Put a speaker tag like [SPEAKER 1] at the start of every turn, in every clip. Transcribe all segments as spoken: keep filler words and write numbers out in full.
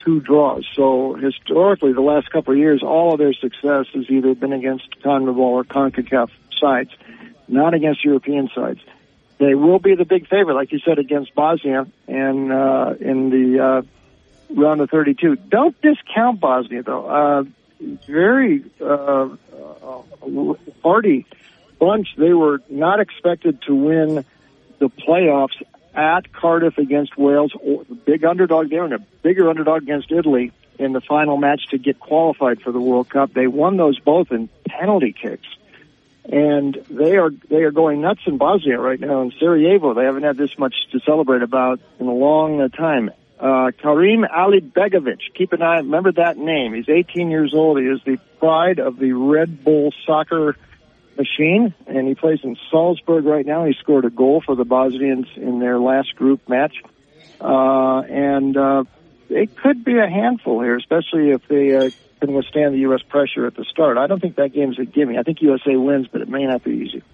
[SPEAKER 1] two draws. So historically, the last couple of years, all of their success has either been against CONMEBOL or CONCACAF sides, not against European sides. They will be the big favorite, like you said, against Bosnia and uh, in the uh, round of thirty-two. Don't discount Bosnia, though. Uh, very uh, uh, hardy bunch. They were not expected to win the playoffs at Cardiff against Wales, or the big underdog there, and a bigger underdog against Italy in the final match to get qualified for the World Cup. They won those both in penalty kicks, and they are they are going nuts in Bosnia right now. In Sarajevo, they haven't had this much to celebrate about in a long uh, time. Uh, Karim Alibegovic, keep an eye, remember that name. He's eighteen years old. He is the pride of the Red Bull soccer machine, and he plays in Salzburg right now. He scored a goal for the Bosnians in their last group match. Uh, and uh, it could be a handful here, especially if they uh, can withstand the U S pressure at the start. I don't think that game's a gimme. I think U S A wins, but it may not be easy.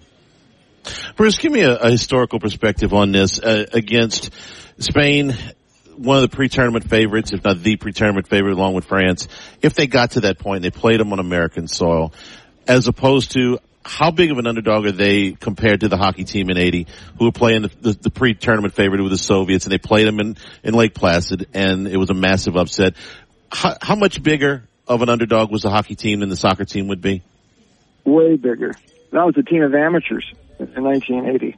[SPEAKER 2] Bruce, give me a, a historical perspective on this. Uh, against Spain, one of the pre-tournament favorites, if not the pre-tournament favorite, along with France, if they got to that point, they played them on American soil, as opposed to how big of an underdog are they compared to the hockey team in eighty, who were playing the, the, the pre-tournament favorite with the Soviets, and they played them in, in Lake Placid, and it was a massive upset. How, how much bigger of an underdog was the hockey team than the soccer team would be?
[SPEAKER 1] Way bigger. That was a team of amateurs in nineteen eighty,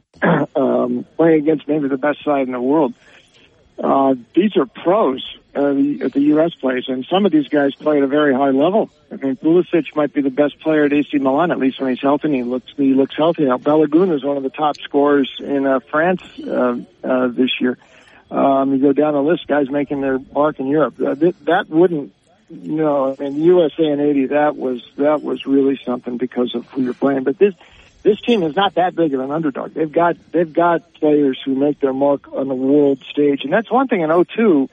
[SPEAKER 1] um, playing against maybe the best side in the world. Uh, these are pros uh, at the U S plays, and some of these guys play at a very high level. I mean, Pulisic might be the best player at A C Milan, at least when he's healthy, and he looks, he looks healthy now. Balogun is one of the top scorers in uh, France uh, uh, this year. Um, you go down the list, guys making their mark in Europe. Uh, that, that wouldn't, no, I mean, U S A in eighty, that was, that was really something because of who you're playing. But this, This team is not that big of an underdog. They've got they've got players who make their mark on the world stage, and that's one thing in oh two.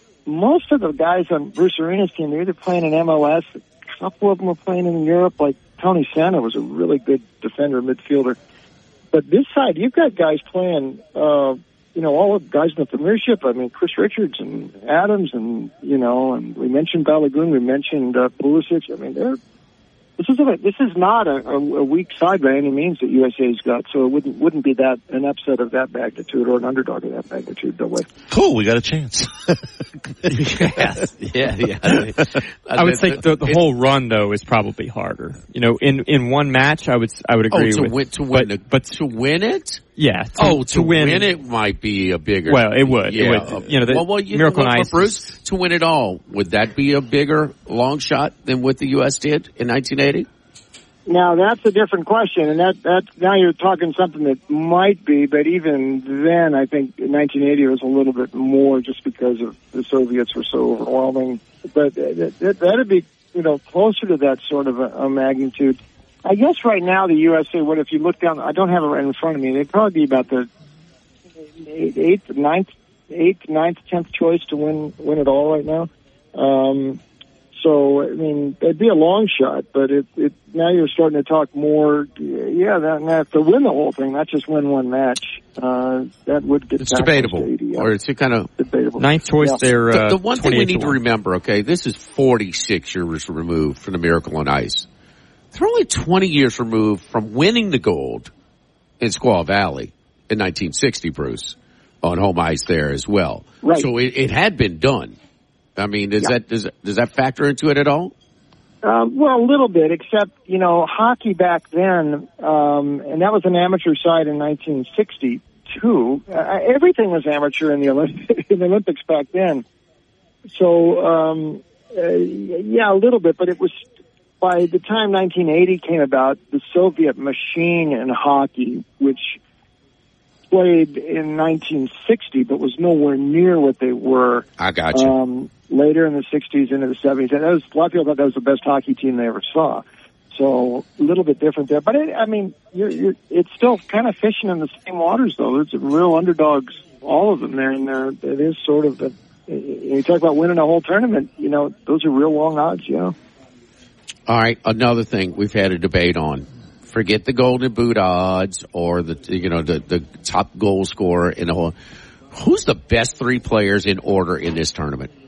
[SPEAKER 1] Most of the guys on Bruce Arena's team, they're either playing in M L S. A couple of them are playing in Europe. Like Tony Sena was a really good defender, midfielder. But this side, you've got guys playing. Uh, you know, all the guys in the Premiership. I mean, Chris Richards and Adams, and you know, and we mentioned Balogun, we mentioned uh, Pulisic. I mean, they're. This is a, this is not a, a weak side by any means that U S A's got, so it wouldn't wouldn't be that an upset of that magnitude or an underdog of that magnitude. No way.
[SPEAKER 2] Cool, we got a chance.
[SPEAKER 3] yes, yeah, yeah.
[SPEAKER 4] I would say the, the whole run though is probably harder. You know, in in one match, I would I would agree
[SPEAKER 3] oh, to
[SPEAKER 4] with.
[SPEAKER 3] Win, to win,
[SPEAKER 4] but,
[SPEAKER 3] it,
[SPEAKER 4] but
[SPEAKER 3] to win it.
[SPEAKER 4] Yeah. To,
[SPEAKER 3] oh, to,
[SPEAKER 4] to win,
[SPEAKER 3] win it might be a bigger.
[SPEAKER 4] Well, it would.
[SPEAKER 3] Yeah.
[SPEAKER 4] It would. You know, the
[SPEAKER 3] well, well, you
[SPEAKER 4] Miracle
[SPEAKER 3] know
[SPEAKER 4] on
[SPEAKER 3] what,
[SPEAKER 4] Ice.
[SPEAKER 3] Bruce, to win it all, would that be a bigger long shot than what the U S did in nineteen eighty?
[SPEAKER 1] Now, that's a different question, and that, that now you're talking something that might be, but even then, I think in nineteen eighty was a little bit more just because of the Soviets were so overwhelming. But that, that, that'd be, you know, closer to that sort of a, a magnitude. I guess right now the U S A, what if you look down, I don't have it right in front of me, they'd probably be about the eighth, ninth, eighth, ninth, tenth choice to win, win it all right now. Um, So, I mean, it'd be a long shot, but it, it, now you're starting to talk more, yeah, that, that to win the whole thing, not just win one match, uh, that would get
[SPEAKER 3] It's debatable,
[SPEAKER 1] eighty, yeah.
[SPEAKER 3] or it's kind of
[SPEAKER 1] debatable.
[SPEAKER 4] Ninth choice
[SPEAKER 1] yeah.
[SPEAKER 4] there, uh,
[SPEAKER 3] the, the one thing we need to
[SPEAKER 4] one.
[SPEAKER 3] remember, okay, this is forty-six years removed from the Miracle on Ice. They're only twenty years removed from winning the gold in Squaw Valley in nineteen sixty, Bruce, on home ice there as well.
[SPEAKER 1] Right.
[SPEAKER 3] So it, it had been done. I mean, does
[SPEAKER 1] yeah.
[SPEAKER 3] that does does that factor into it at all?
[SPEAKER 1] Um, well, a little bit, except, you know, hockey back then, um, and that was an amateur side in nineteen sixty-two. Uh, everything was amateur in the, Olymp- in the Olympics back then. So, um, uh, yeah, a little bit, but it was, by the time nineteen eighty came about, the Soviet machine in hockey, which played in nineteen sixty, but was nowhere near what they were.
[SPEAKER 3] I got you.
[SPEAKER 1] Um, later in the sixties, into the seventies. And that was, a lot of people thought that was the best hockey team they ever saw. So a little bit different there. But, it, I mean, you're, you're, it's still kind of fishing in the same waters, though. There's real underdogs, all of them there. And there, it is sort of, a, you talk about winning a whole tournament, you know, those are real long odds, you know.
[SPEAKER 3] All right, another thing we've had a debate on. Forget the Golden Boot odds or the, you know, the, the top goal scorer in the whole. Who's the best three players in order in this tournament?